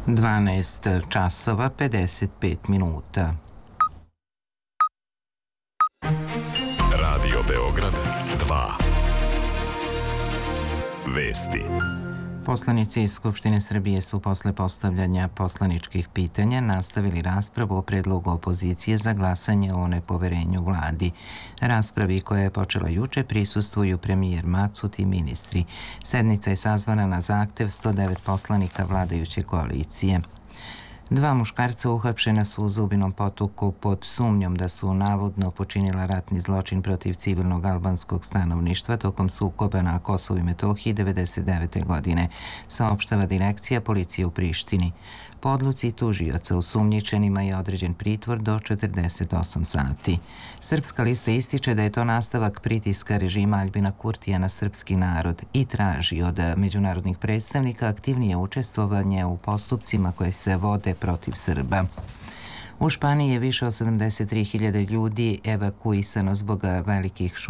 12 časova 55 minuta. Radio Beograd 2. Vesti. Poslanici iz Skupštine Srbije su posle postavljanja poslaničkih pitanja nastavili raspravu o predlogu opozicije za glasanje o nepoverenju vladi. Raspravi koja je počela juče prisustvuju premijer Macut i ministri. Sednica je sazvana na zahtev 109 poslanika vladajuće koalicije. Dva muškarca uhapšena su u Zubinom Potoku pod sumnjom da su navodno počinila ratni zločin protiv civilnog albanskog stanovništva tokom sukoba na Kosovu i Metohiji 1999. godine, saopštava direkcija policije u Prištini. Po odluci tužioca osumnjičenima je određen pritvor do 48 sati. Srpska lista ističe da je to nastavak pritiska režima Aljbina Kurtija na srpski narod i traži od međunarodnih predstavnika aktivnije učestvovanje u postupcima koje se vode protiv Srba. U Španiji je više od 73.000 ljudi evakuisano zbog velikih